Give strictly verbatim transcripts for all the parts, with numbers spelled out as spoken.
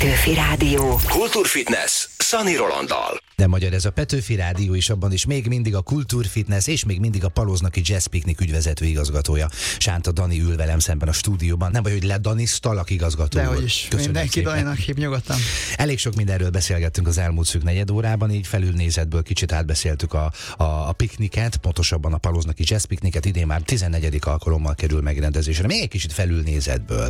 Petőfi Rádió. Kultúrfitness Szani Rolanddal. De magyar ez a Petőfi Rádió is, abban is még mindig a Kultúrfitness és még mindig a Paloznaki Jazz Piknik ügyvezető igazgatója. Sánta Dani ül velem szemben a stúdióban. Nem baj, hogy ledanisztalak igazgató. Dehogy is. Mindenki Daninak hív, nyugodtan. Elég sok mindenről beszélgettünk az elmúlt szűk negyed órában, így felülnézetből kicsit átbeszéltük a, a, a pikniket, pontosabban a Paloznaki Jazz Pikniket. Idén már tizennegyedik alkalommal kerül megrendezésre. Még egy kicsit felülnézetből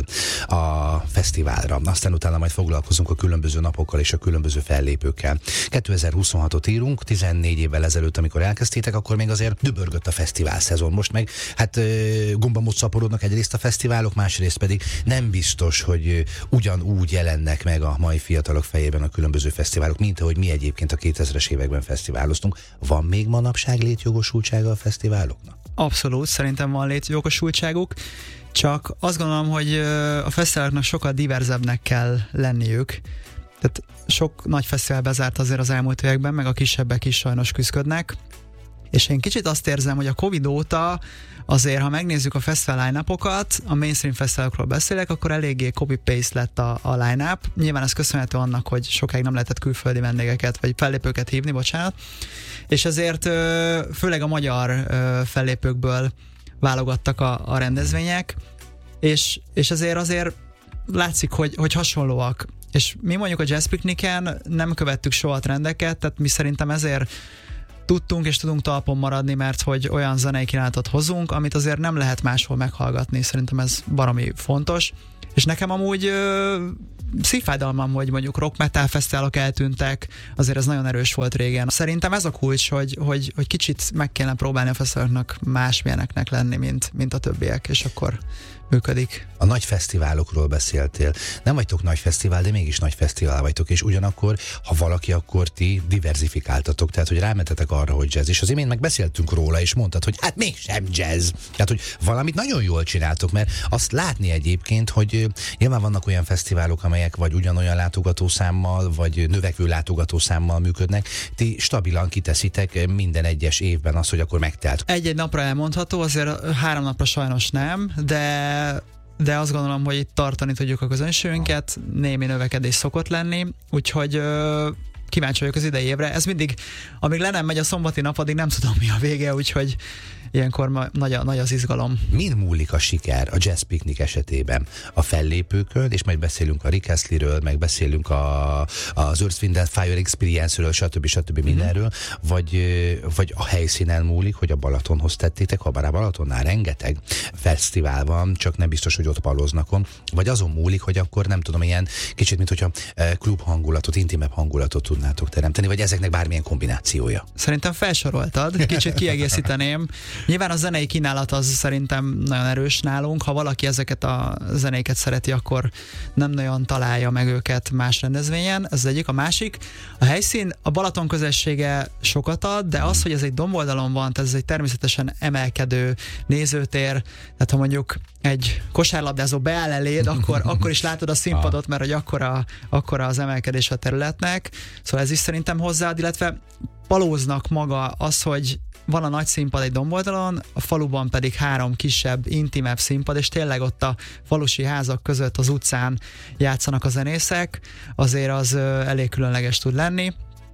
a fesztiválra. Aztán utána majd foglalkozunk a különböző napokkal és a különböző fellépőkkel. kétezer-huszonhatot írunk, tizennégy évvel ezelőtt, amikor elkezdtétek, akkor még azért dübörgött a fesztivál szezon. Most meg hát gombamot szaporodnak egyrészt a fesztiválok, másrészt pedig nem biztos, hogy ugyanúgy jelennek meg a mai fiatalok fejében a különböző fesztiválok, mint ahogy mi egyébként a kétezres években fesztiváloztunk. Van még manapság létjogosultsága a fesztiváloknak? Abszolút, szerintem van létjogosultságuk. Csak azt gondolom, hogy a fesztiváloknak sokkal diverzebbnek kell lenniük. Tehát sok nagy fesztivál bezárt azért az elmúlt években, meg a kisebbek is sajnos küzdködnek. És én kicsit azt érzem, hogy a Covid óta azért, ha megnézzük a fesztivál line-upokat, a mainstream fesztiválokról beszélek, akkor eléggé copy-paste lett a, a line-up. Nyilván ez köszönhető annak, hogy sokáig nem lehetett külföldi vendégeket, vagy fellépőket hívni, bocsánat. És ezért főleg a magyar fellépőkből válogattak a, a rendezvények, és, és ezért azért látszik, hogy, hogy hasonlóak. És mi mondjuk a Jazz Pikniken nem követtük soha a trendeket, tehát mi szerintem ezért tudtunk és tudunk talpon maradni, mert hogy olyan zenei kínálatot hozunk, amit azért nem lehet máshol meghallgatni. Szerintem ez baromi fontos. És nekem amúgy ö, szívfájdalmam, hogy mondjuk rock metal fesztiválok eltűntek, azért ez nagyon erős volt régen. Szerintem ez a kulcs, hogy, hogy, hogy kicsit meg kellene próbálni a fesztiváloknak másmilyeneknek lenni, mint, mint a többiek, és akkor működik. A nagy fesztiválokról beszéltél. Nem vagytok nagy fesztivál, de mégis nagy fesztivál vagytok, és ugyanakkor, ha valaki, akkor ti diversifikáltatok, tehát hogy rámetetek arra, hogy jazz. És az imént meg beszéltünk róla, és mondtad, hogy hát mégsem jazz. Tehát, hogy valamit nagyon jól csináltok, mert azt látni egyébként, hogy nyilván vannak olyan fesztiválok, amelyek vagy ugyanolyan látogatószámmal, vagy növekvő látogatószámmal működnek. Ti stabilan kiteszitek minden egyes évben azt, hogy akkor megtelt. Egy-egy napra elmondható, azért három napra sajnos nem, de de azt gondolom, hogy itt tartani tudjuk a közönségünket, némi növekedés szokott lenni, úgyhogy ö, kíváncsi vagyok az idei évre. Ez mindig, amíg le nem megy a szombati nap, addig nem tudom mi a vége, úgyhogy ilyenkor ma, nagy, a, nagy az izgalom. Min múlik a siker a Jazz Piknik esetében? A fellépőkön, és majd beszélünk a Rick Astley-ről, meg beszélünk a, az Earth, Wind and Fire Experience-ről, stb. stb. Mindenről, mm-hmm. vagy, vagy a helyszínen múlik, hogy a Balatonhoz tettétek, ha bár a Balatonnál rengeteg fesztivál van, csak nem biztos, hogy ott Paloznakon, vagy azon múlik, hogy akkor nem tudom, ilyen kicsit, mint hogyha klub hangulatot, intimebb hangulatot tudnátok teremteni, vagy ezeknek bármilyen kombinációja. Szerintem felsoroltad, kicsit kiegészíteném. Nyilván a zenei kínálat az szerintem nagyon erős nálunk, ha valaki ezeket a zenéket szereti, akkor nem nagyon találja meg őket más rendezvényen, ez az egyik. A másik, a helyszín, a Balaton közössége sokat ad, de az, hogy ez egy domboldalon van, tehát ez egy természetesen emelkedő nézőtér, tehát ha mondjuk egy kosárlabdázó beáll eléd, akkor, akkor is látod a színpadot, mert hogy akkora, akkora az emelkedés a területnek, szóval ez is szerintem hozzáad, illetve Palóznak maga az, hogy van a nagy színpad egy domboldalon, a faluban pedig három kisebb, intimebb színpad, és tényleg ott a falusi házak között az utcán játszanak a zenészek, azért az ö, elég különleges tud lenni.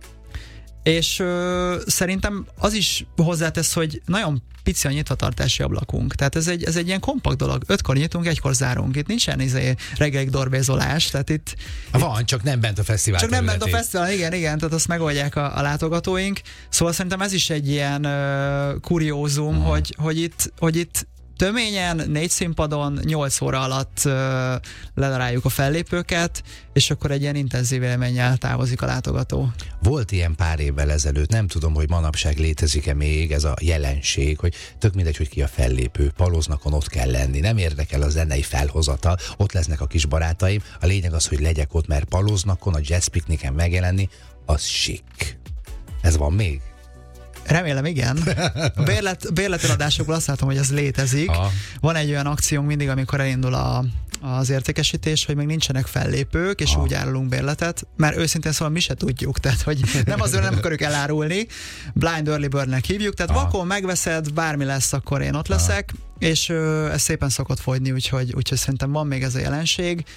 És ö, szerintem az is hozzátesz, hogy nagyon pici a nyitvatartási ablakunk. Tehát ez egy, ez egy ilyen kompakt dolog. Ötkor nyitunk, egykor zárunk. Itt nincsen izé reggelig dorbézolás. Tehát itt, van, itt, csak nem bent a fesztivál Csak területén. nem bent a fesztivál, igen, igen, tehát azt megoldják a, a látogatóink. Szóval szerintem ez is egy ilyen uh, kuriózum, uh-huh. hogy, hogy itt, hogy itt töményen, négy színpadon, nyolc óra alatt uh, ledaráljuk a fellépőket, és akkor egy ilyen intenzív élménnyel távozik a látogató. Volt ilyen pár évvel ezelőtt, nem tudom, hogy manapság létezik-e még ez a jelenség, hogy tök mindegy, hogy ki a fellépő, Paloznakon ott kell lenni, nem érdekel a zenei felhozatal, ott lesznek a kis barátaim, a lényeg az, hogy legyek ott, mert Paloznakon, a Jazz Pikniken megjelenni, az sik. Ez van még? Remélem, igen. A bérlet, bérleteladásokból azt látom, hogy ez létezik. Aha. Van egy olyan akciónk mindig, amikor elindul a, az értékesítés, hogy még nincsenek fellépők, és Aha. úgy árulunk bérletet, mert őszintén szóval mi se tudjuk, tehát hogy nem azért nem akarjuk elárulni, blind early birdnek hívjuk, tehát Aha. vakon megveszed, bármi lesz, akkor én ott leszek, Aha. és ö, ez szépen szokott fogyni, úgyhogy, úgyhogy szerintem van még ez a jelenség.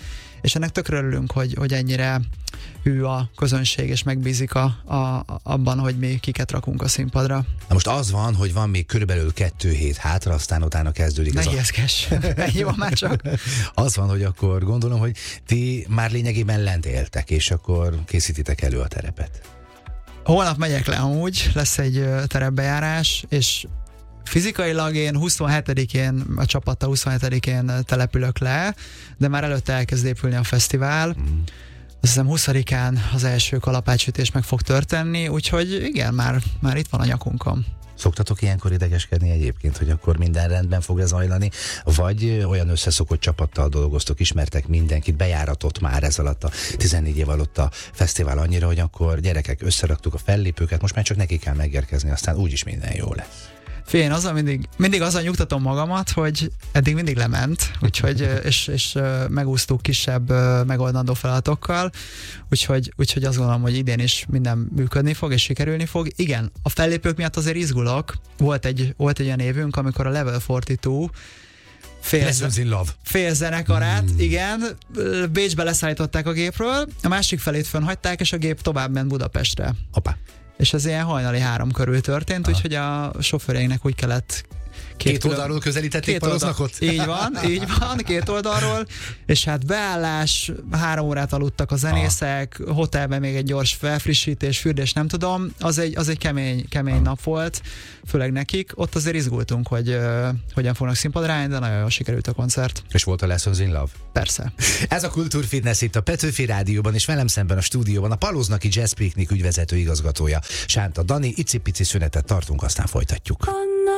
és ennek tökre örülünk, hogy, hogy ennyire hű a közönség, és megbízik a, a, abban, hogy mi kiket rakunk a színpadra. Na most az van, hogy van még körülbelül kettő hét hátra, aztán utána kezdődik ne ez ijeszgess. Ennyi van már csak. Az van, hogy akkor gondolom, hogy ti már lényegében lent éltek, és akkor készítitek elő a terepet. Holnap megyek le amúgy, lesz egy terepbejárás, és fizikailag én huszonhetedikén, a csapattal huszonhetedikén települök le, de már előtte elkezd épülni a fesztivál. Mm. Azt hiszem huszadikán az első kalapácsütés meg fog történni, úgyhogy igen, már, már itt van a nyakunkon. Szoktatok ilyenkor idegeskedni egyébként, hogy akkor minden rendben fog ez zajlani, vagy olyan összeszokott csapattal dolgoztok, ismertek mindenkit, bejáratott már ez alatt a tizennégy év alatt a fesztivál annyira, hogy akkor gyerekek, összeraktuk a fellépőket, most már csak neki kell megérkezni, aztán úgyis minden jó lesz. Fél, én azzal mindig, mindig azzal nyugtatom magamat, hogy eddig mindig lement, úgyhogy, és, és megúsztuk kisebb megoldandó feladatokkal, úgyhogy, úgyhogy azt gondolom, hogy idén is minden működni fog, és sikerülni fog. Igen, a fellépők miatt azért izgulok. Volt egy, volt egy olyan évünk, amikor a Level negyvenkettő fél, fél zenekarát, mm. igen, Bécsbe leszállították a gépről, a másik felét fennhagyták, és a gép tovább ment Budapestre. Hoppá. És ez ilyen hajnali három körül történt, úgyhogy a sofőreinknek úgy kellett Két, két oldalról közelítették Paloznakot? Így van, így van, két oldalról, és hát beállás, három órát aludtak a zenészek, ah. hotelben még egy gyors felfrissítés, fürdés, nem tudom, az egy, az egy kemény, kemény ah. nap volt, főleg nekik, ott azért izgultunk, hogy uh, hogyan fognak színpadra állni, de nagyon jól sikerült a koncert. És volt a Lessons in Love? Persze. Ez a Kultúrfitness itt a Petőfi Rádióban, és velem szemben a stúdióban a Paloznaki Jazz Picnic ügyvezető igazgatója, Sánta Dani. Icipici szünetet tartunk, aztán folytatjuk.